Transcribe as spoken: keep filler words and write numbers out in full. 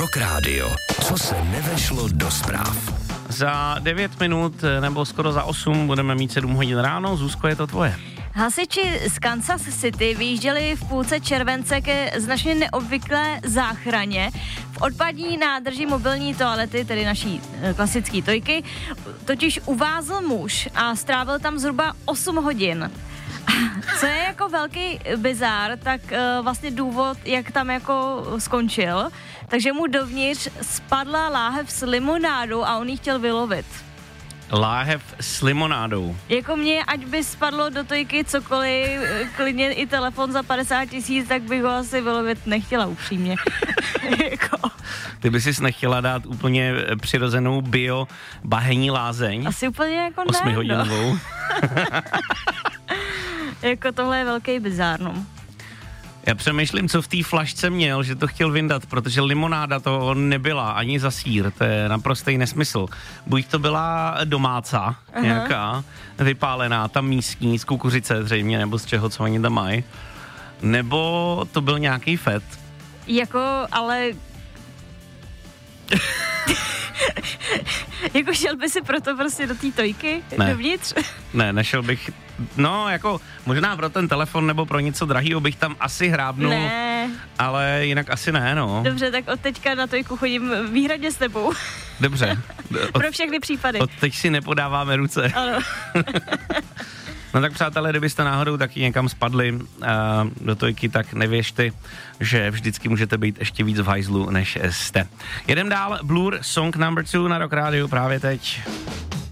Rock Radio. Co se nevešlo do zpráv. Za devět minut nebo skoro za osm budeme mít sedm hodin ráno. Zuzko, je to tvoje. Hasiči z Kansas City vyjížděli v půlce července ke značně neobvyklé záchraně. V odpadní nádrži mobilní toalety, tedy naší klasické tojky, totiž uvázl muž a strávil tam zhruba osm hodin. Co je jako velký bizár, tak uh, vlastně důvod, jak tam jako skončil, takže mu dovnitř spadla láhev s limonádou a on ji chtěl vylovit. Láhev s limonádou. Jako mě, ať by spadlo do tojky cokoliv, klidně i telefon za padesát tisíc, tak bych ho asi vylovit nechtěla upřímně. jako. Ty by sis nechtěla dát úplně přirozenou bio bahení lázeň? Asi úplně jako ne. Osmihodinovou. No. Jako tohle je velký bizár, no. Já přemýšlím, co v té flašce měl, že to chtěl vyndat, protože limonáda to nebyla ani za sýr, to je naprostý nesmysl. Buď to byla domáca, aha, nějaká, vypálená, tam místní, z kukuřice zřejmě, nebo z čeho, co oni tam mají, nebo to byl nějaký fet. Jako, ale... jako šel by si proto prostě do té tojky, ne. dovnitř? Ne, nešel bych, no jako možná pro ten telefon nebo pro něco drahýho bych tam asi hrábnul, ne. Ale jinak asi ne, no. Dobře, tak od teďka na tojku chodím výhradně s tebou. Dobře. Od, pro všechny případy. Od teď si nepodáváme ruce. Ano. No tak přátelé, kdybyste náhodou taky někam spadli uh, do tojky, tak nevěřte, že vždycky můžete být ještě víc v hajzlu, než jste. Jedem dál, Blur, Song number two na Rock Radio právě teď.